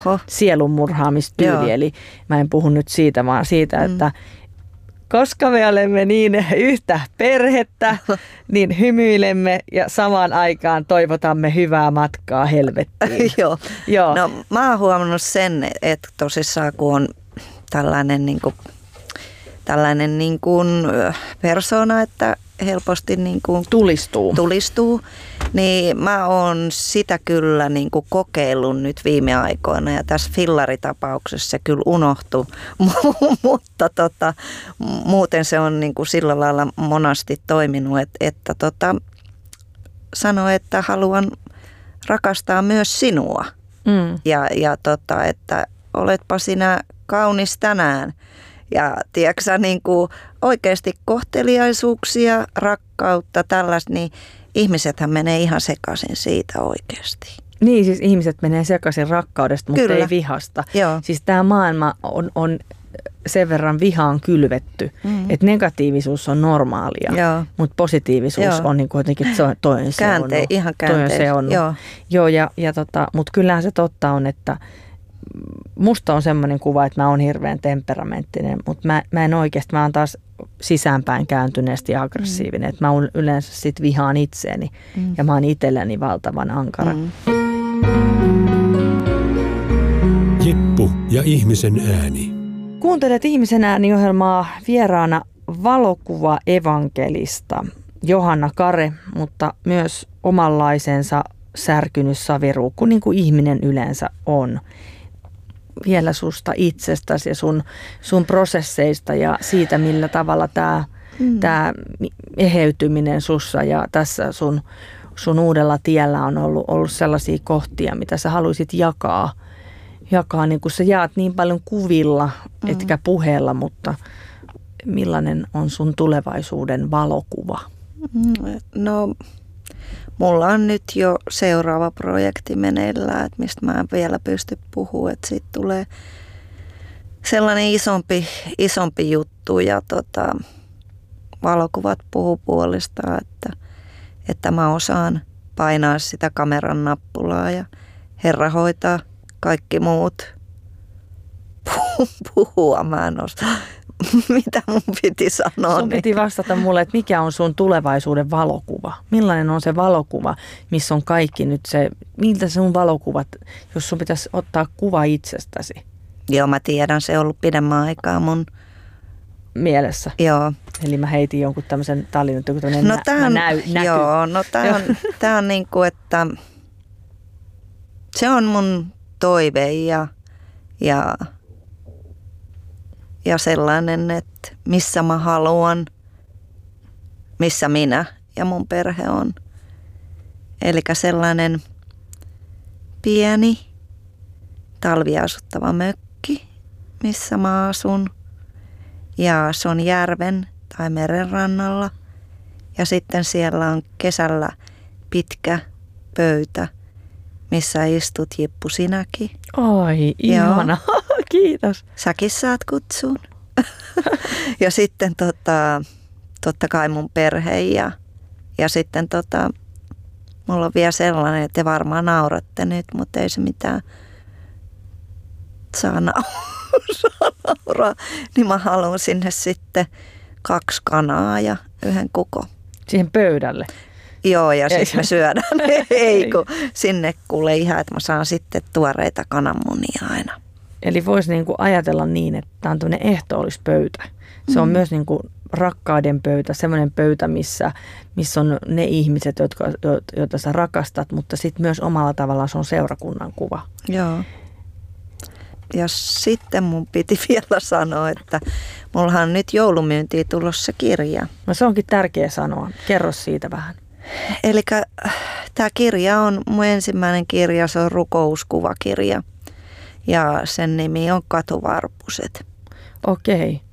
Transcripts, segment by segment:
sielunmurhaamistyyli. Joo. Eli mä en puhu nyt siitä, vaan siitä, että koska me olemme niin yhtä perhettä, niin hymyilemme ja samaan aikaan toivotamme hyvää matkaa helvettiin. Joo. No mä oon huomannut sen, että tosissaan kun on tällainen niin kuin persona, että helposti niin kuin tulistuu, niin mä oon sitä kyllä niin kuin kokeillut nyt viime aikoina ja tässä fillaritapauksessa se kyllä unohtui, mutta muuten se on niin kuin sillä lailla monasti toiminut, että sanoi, että haluan rakastaa myös sinua ja että oletpa sinä kaunis tänään. Ja tiedätkö niin kuin oikeasti kohteliaisuuksia, rakkautta, tällaista, niin ihmisethän menee ihan sekaisin siitä oikeasti. Niin, siis ihmiset menee sekaisin rakkaudesta, mutta Kyllä. ei vihasta. Joo. Siis tämä maailma on sen verran vihaan kylvetty, että negatiivisuus on normaalia, mutta positiivisuus on niin kuitenkin toinen se on. Ihan käänteet. Joo, mutta kyllähän se totta on, että musta on semmoinen kuva, että mä oon hirveän temperamenttinen, mutta mä en oikeasti, mä oon taas sisäänpäin kääntyneesti aggressiivinen. Että mä yleensä sit vihaan itseäni ja mä oon itselläni valtavan ankara. Jippu ja ihmisen ääni. Kuuntelet Ihmisen ääni-ohjelmaa, vieraana valokuva-evankelista Johanna Kare, mutta myös omanlaisensa särkynyt saviruukku, niin kuin ihminen yleensä on. Vielä susta itsestäsi ja sun prosesseista ja siitä, millä tavalla tämä eheytyminen sussa ja tässä sun uudella tiellä on ollut sellaisia kohtia, mitä sä haluaisit jakaa niin kuin sä jaat niin paljon kuvilla, etkä puheella, mutta millainen on sun tulevaisuuden valokuva? No, mulla on nyt jo seuraava projekti meneillään, että mistä mä en vielä pysty puhumaan, että siitä tulee sellainen isompi juttu ja valokuvat puhuu puolestaan, että mä osaan painaa sitä kameran nappulaa ja Herra hoitaa kaikki muut puhua. Mä en osaa. Mitä mun piti sanoa? Sun piti vastata mulle, että mikä on sun tulevaisuuden valokuva? Millainen on se valokuva, missä on kaikki nyt se, miltä sun valokuvat, jos sun pitäisi ottaa kuva itsestäsi? Joo, mä tiedän, se on ollut pidemmän aikaa mun mielessä. Joo. Eli mä heitin jonkun tämmöisen, tää oli nyt joku tämmöinen näky. Joo, no tää on niin kuin, että se on mun toive ja sellainen, että missä mä haluan, missä minä ja mun perhe on. Eli sellainen pieni talviasuttava mökki, missä mä asun. Ja se on järven tai meren rannalla. Ja sitten siellä on kesällä pitkä pöytä, missä istut, Jippu, sinäkin. Oi, ihana. Kiitos. Säkin saat kutsun. Ja sitten totta kai mun perhe ja sitten mulla on vielä sellainen, että te varmaan nauratte nyt, mutta ei se mitään saa nauraa. Niin mä haluan sinne sitten 2 kanaa ja 1 kukon. Siihen pöydälle? Joo, ja sitten me syödään. Ei, kun sinne kuulee ihan, että mä saan sitten tuoreita kananmunia aina. Eli voisi niinku ajatella niin, että tämä on tämmöinen ehtoollispöytä. Se on myös niinku rakkauden pöytä, semmoinen pöytä, missä on ne ihmiset, joita sä rakastat, mutta sitten myös omalla tavallaan se on seurakunnan kuva. Joo. Ja sitten mun piti vielä sanoa, että mullahan on nyt joulumyyntiin tulossa kirja. No se onkin tärkeä sanoa. Kerro siitä vähän. Eli tämä kirja on mun ensimmäinen kirja, se on rukouskuvakirja. Ja sen nimi on Katuvarpuset. Okei.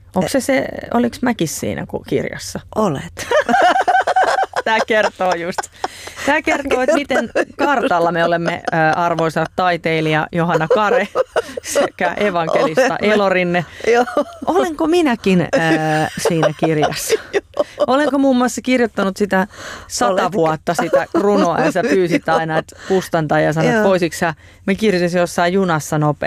Oliko mäkin siinä kirjassa? Olet. Tämä kertoo just. Tämä kertoo, että miten kartalla me olemme, arvoisa taiteilija Johanna Kare sekä evankelista Elorinne. Olenko minäkin siinä kirjassa? Olenko muun muassa kirjoittanut sitä 100 vuotta sitä runoa ja sä pyysit aina, että kustantaja sanoi, että voisitko sä, me kirjoitin jossain junassa